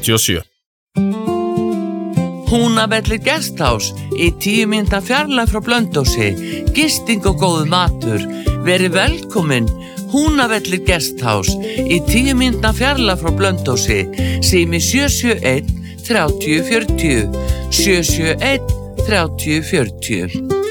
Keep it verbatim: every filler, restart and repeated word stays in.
fjörutíu og sjö. Húnavellir Guesthouse í tíu mínútna fjarlægð frá Blönduósi, gisting og góður matur. Verið velkomin. Húnavellir Guesthouse í tíu mínútna fjarlægð frá Blönduósi, sími sjö sjö einn þrjátíu fjörutíu, sjö sjö einn þrjátíu fjörutíu.